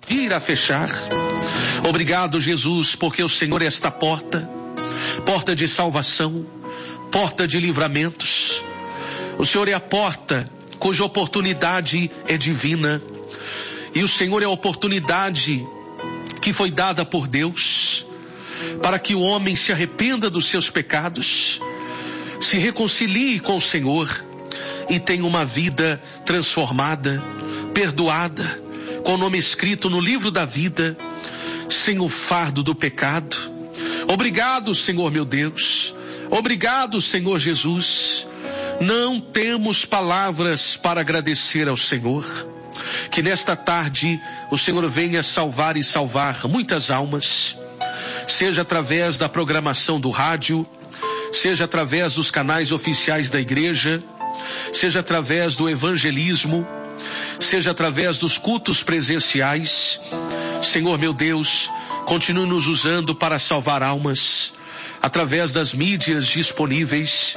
vir a fechar. Obrigado, Jesus, porque o Senhor é esta porta de salvação, porta de livramentos. O Senhor é a porta cuja oportunidade é divina. E o Senhor é a oportunidade que foi dada por Deus para que o homem se arrependa dos seus pecados, se reconcilie com o Senhor e tenha uma vida transformada, perdoada, com o nome escrito no livro da vida, sem o fardo do pecado. Obrigado, Senhor meu Deus. Obrigado, Senhor Jesus. Não temos palavras para agradecer ao Senhor. Que nesta tarde o Senhor venha salvar e salvar muitas almas, seja através da programação do rádio, seja através dos canais oficiais da igreja, seja através do evangelismo, seja através dos cultos presenciais. Senhor meu Deus, continue nos usando para salvar almas, através das mídias disponíveis,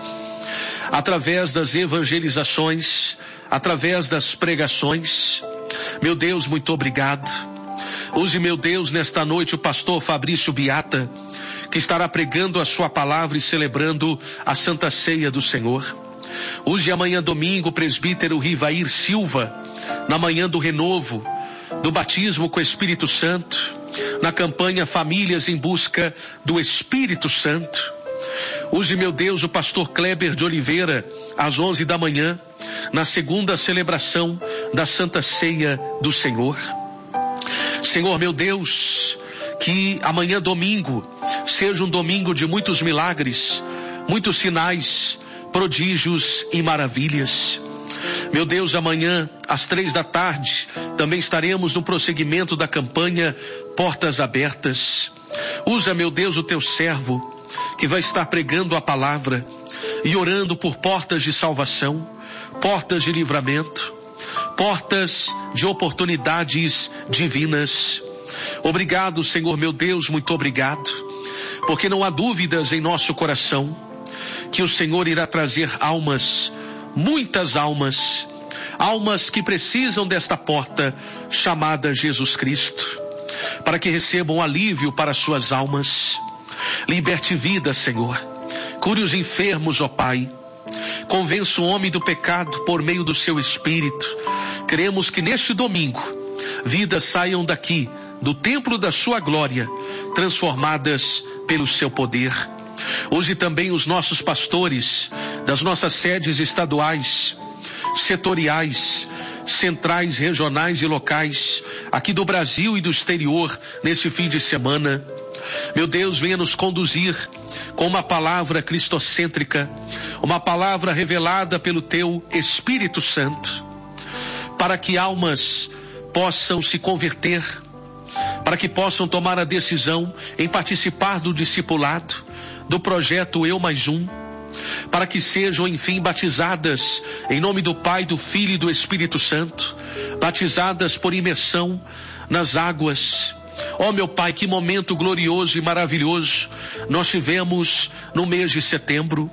através das evangelizações, através das pregações. Meu Deus, muito obrigado. Use, meu Deus, nesta noite o pastor Fabrício Biata, que estará pregando a sua palavra e celebrando a Santa Ceia do Senhor. Use amanhã domingo o presbítero Rivair Silva, na manhã do renovo, do batismo com o Espírito Santo, na campanha Famílias em Busca do Espírito Santo. Use, meu Deus, o pastor Kleber de Oliveira, às 11 da manhã, na segunda celebração da Santa Ceia do Senhor. Senhor, meu Deus, que amanhã domingo seja um domingo de muitos milagres, muitos sinais, prodígios e maravilhas. Meu Deus, amanhã, às 3 da tarde, também estaremos no prosseguimento da campanha Portas Abertas. Usa, meu Deus, o teu servo, que vai estar pregando a palavra e orando por portas de salvação, portas de livramento, portas de oportunidades divinas. Obrigado, Senhor meu Deus, muito obrigado, porque não há dúvidas em nosso coração que o Senhor irá trazer almas, muitas almas, almas que precisam desta porta chamada Jesus Cristo, para que recebam alívio para suas almas. Liberte vida, Senhor. Cure os enfermos, ó Pai. Convença o homem do pecado por meio do seu Espírito. Queremos que neste domingo vidas saiam daqui do templo da sua glória, transformadas pelo seu poder. Use também os nossos pastores das nossas sedes estaduais, setoriais, centrais, regionais e locais, aqui do Brasil e do exterior, nesse fim de semana. Meu Deus, venha nos conduzir com uma palavra cristocêntrica, uma palavra revelada pelo teu Espírito Santo, para que almas possam se converter, para que possam tomar a decisão em participar do discipulado, do projeto Eu Mais Um, para que sejam enfim batizadas em nome do Pai, do Filho e do Espírito Santo, batizadas por imersão nas águas. Ó meu Pai, que momento glorioso e maravilhoso nós tivemos no mês de setembro.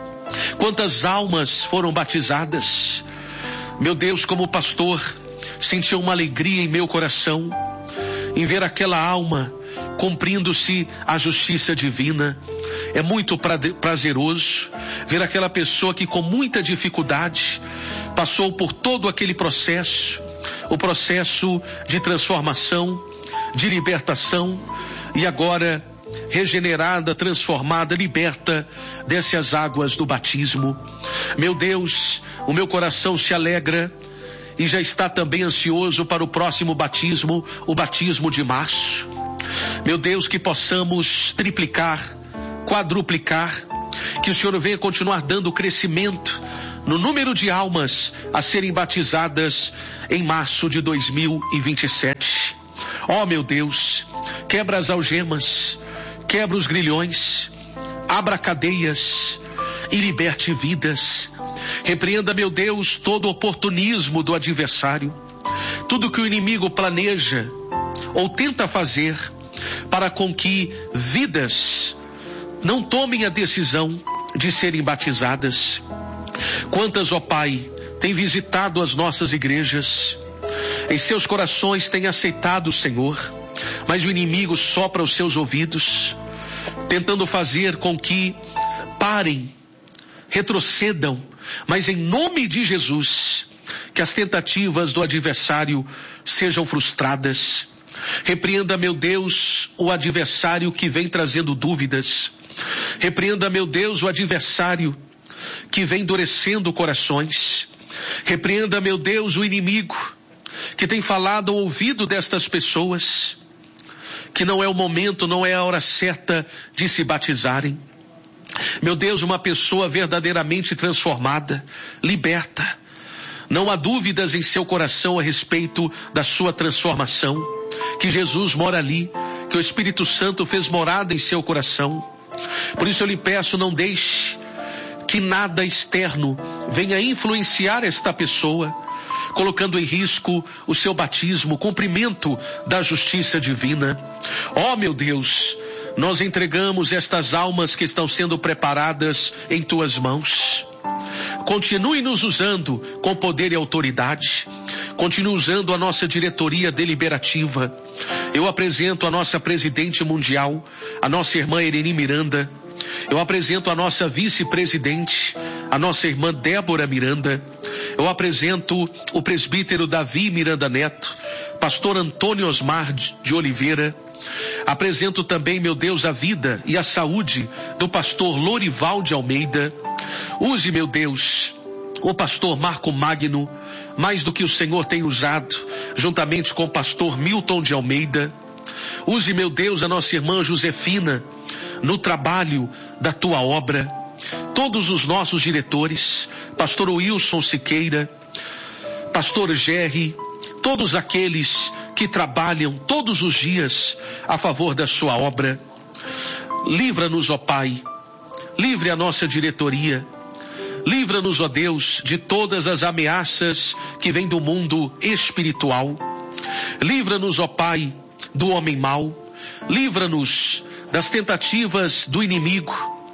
Quantas almas foram batizadas. Meu Deus, como pastor, senti uma alegria em meu coração em ver aquela alma cumprindo-se a justiça divina. É muito prazeroso ver aquela pessoa que com muita dificuldade passou por todo aquele processo, o processo de transformação, de libertação, e agora regenerada, transformada, liberta dessas águas do batismo. Meu Deus, o meu coração se alegra e já está também ansioso para o próximo batismo, o batismo de março. Meu Deus, que possamos triplicar, quadruplicar, que o Senhor venha continuar dando crescimento no número de almas a serem batizadas em março de 2027. Ó meu Deus, quebra as algemas, quebra os grilhões, abra cadeias e liberte vidas. Repreenda, meu Deus, todo oportunismo do adversário, tudo que o inimigo planeja ou tenta fazer para com que vidas não tomem a decisão de serem batizadas. Quantas, ó Pai, têm visitado as nossas igrejas em seus corações têm aceitado o Senhor, mas o inimigo sopra os seus ouvidos, tentando fazer com que parem, retrocedam, mas em nome de Jesus, que as tentativas do adversário sejam frustradas. Repreenda, meu Deus, o adversário que vem trazendo dúvidas. Repreenda, meu Deus, o adversário que vem endurecendo corações. Repreenda, meu Deus, o inimigo que tem falado ao ouvido destas pessoas que não é o momento, não é a hora certa de se batizarem. Meu Deus, uma pessoa verdadeiramente transformada, liberta. Não há dúvidas em seu coração a respeito da sua transformação, que Jesus mora ali, que o Espírito Santo fez morada em seu coração. Por isso eu lhe peço, não deixe que nada externo venha influenciar esta pessoa, colocando em risco o seu batismo, o cumprimento da justiça divina. Ó meu Deus, nós entregamos estas almas que estão sendo preparadas em tuas mãos. Continue nos usando com poder e autoridade. Continue usando a nossa diretoria deliberativa. Eu apresento a nossa presidente mundial, a nossa irmã Irene Miranda. Eu apresento a nossa vice-presidente, a nossa irmã Débora Miranda. Eu apresento o presbítero Davi Miranda Neto, pastor Antônio Osmar de Oliveira. Apresento também, meu Deus, a vida e a saúde do pastor Lorival de Almeida. Use, meu Deus, o pastor Marco Magno, mais do que o Senhor tem usado, juntamente com o pastor Milton de Almeida. Use, meu Deus, a nossa irmã Josefina, no trabalho da tua obra. Todos os nossos diretores, pastor Wilson Siqueira, pastor Gerry, todos aqueles que trabalham todos os dias a favor da sua obra. Livra-nos, ó Pai, livre a nossa diretoria, livra-nos, ó Deus, de todas as ameaças que vêm do mundo espiritual. Livra-nos, ó Pai, do homem mau, livra-nos das tentativas do inimigo,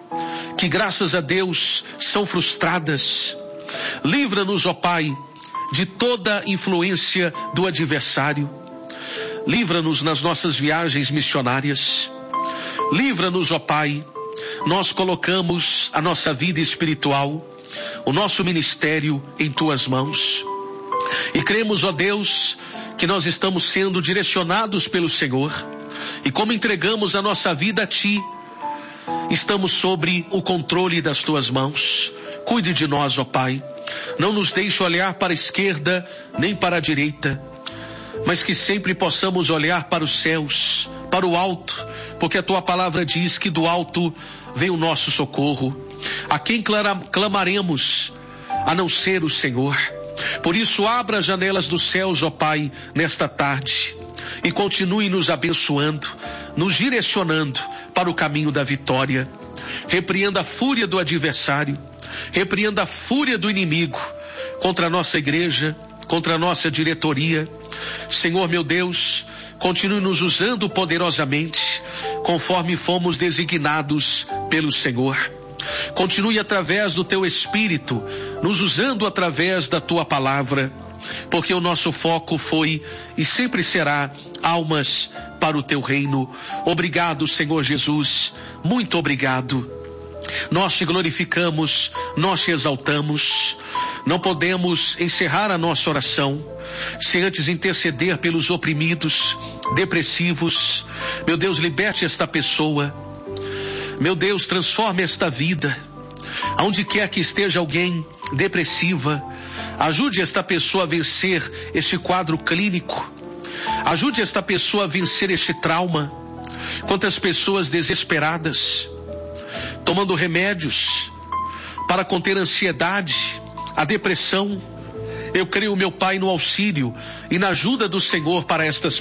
que graças a Deus são frustradas. Livra-nos, ó Pai, de toda influência do adversário. Livra-nos nas nossas viagens missionárias. Livra-nos, ó Pai. Nós colocamos a nossa vida espiritual, o nosso ministério em tuas mãos. E cremos, ó Deus, que nós estamos sendo direcionados pelo Senhor. E como entregamos a nossa vida a Ti, estamos sobre o controle das tuas mãos. Cuide de nós, ó Pai. Não nos deixe olhar para a esquerda nem para a direita, mas que sempre possamos olhar para os céus, para o alto, porque a tua palavra diz que do alto vem o nosso socorro. A quem clamaremos a não ser o Senhor? Por isso abra as janelas dos céus, ó Pai, nesta tarde, e continue nos abençoando, nos direcionando para o caminho da vitória. Repreenda a fúria do adversário, repreenda a fúria do inimigo contra a nossa igreja, contra a nossa diretoria. Senhor meu Deus, continue nos usando poderosamente, conforme fomos designados pelo Senhor. Continue através do teu Espírito, nos usando através da tua palavra, porque o nosso foco foi e sempre será almas para o teu reino. Obrigado, Senhor Jesus, muito obrigado. Nós te glorificamos, nós te exaltamos. Não podemos encerrar a nossa oração sem antes interceder pelos oprimidos, depressivos. Meu Deus, liberte esta pessoa. Meu Deus, transforme esta vida. Aonde quer que esteja alguém depressiva, ajude esta pessoa a vencer este quadro clínico. Ajude esta pessoa a vencer este trauma. Quantas pessoas desesperadas, tomando remédios para conter a ansiedade, a depressão. Eu creio, meu Pai, no auxílio e na ajuda do Senhor para estas